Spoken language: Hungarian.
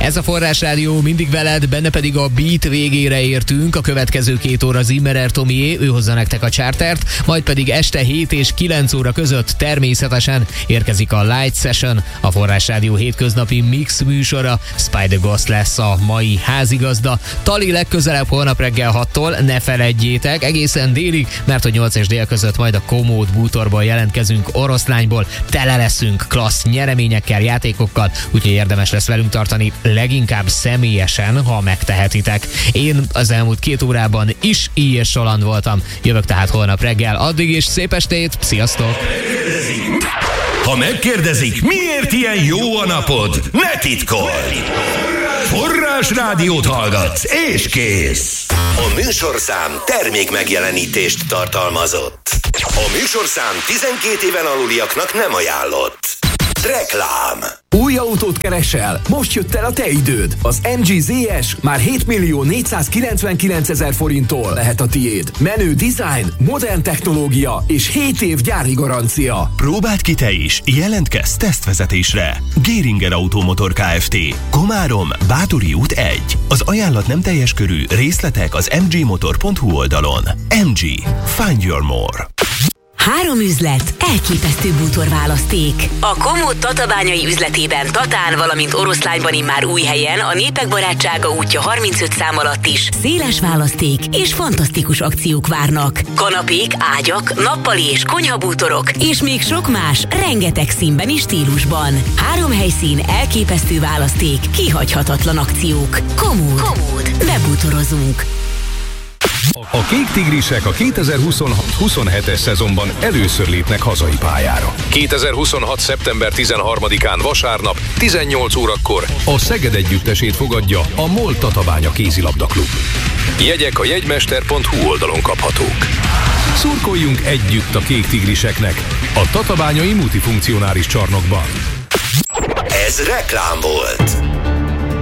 Ez a Forrásrádió, mindig veled, benne pedig a Beat végére értünk. A következő 2 óra Zimmerer Tomié, ő hozza nektek a chartert, majd pedig este 7 és 9 óra között természetesen érkezik a Light Session, a Forrásrádió hétköznapi mix műsora. Spider Ghost lesz a mai házigazda. Tali legközelebb holnap reggel 6-tól, ne feledjétek, egészen délig, mert hogy 8 és dél között majd a Komód bútorból jelentkezünk, Oroszlányból, tele leszünk klassz nyereményekkel, játékokkal, úgyhogy érdemes lesz velünk tartani, leginkább személyesen, ha megtehetitek. Én az elmúlt 2 órában is I.S. Roland voltam, jövök tehát holnap reggel, addig is szép estét, sziasztok! Ha megkérdezik, miért ilyen jó a napod, ne titkolj! Forrásrádiót hallgatsz, és kész! A műsorszám termék megjelenítést tartalmazott. A műsorszám 12 éven aluliaknak nem ajánlott. Reklám. Új autót keresel? Most jött el a te időd. Az MG ZS már 7.499.000 forinttól lehet a tiéd. Menő design, modern technológia és 7 év gyári garancia. Próbáld ki te is, jelentkezz tesztvezetésre. Géringer Automotor Kft. Komárom, Bátori út 1. Az ajánlat nem teljes körű, részletek az mgmotor.hu oldalon. MG. Find your more. 3 üzlet, elképesztő bútorválaszték. A Komód tatabányai üzletében Tatán, valamint Oroszlányban immár új helyen a Népek Barátsága útja 35 szám alatt is széles választék és fantasztikus akciók várnak. Kanapék, ágyak, nappali és konyhabútorok, és még sok más, rengeteg színben és stílusban. 3 helyszín, elképesztő választék, kihagyhatatlan akciók. Komód. Bebútorozunk. A Kék Tigrisek a 2026-27-es szezonban először lépnek hazai pályára. 2026. szeptember 13-án vasárnap 18 órakor A Szeged együttesét fogadja a MOL Tatabánya kézilabda klub. jegyek a jegymester.hu oldalon kaphatók. Szurkoljunk együtt a Kék Tigriseknek a tatabányai multifunkcionális csarnokban. Ez reklám volt.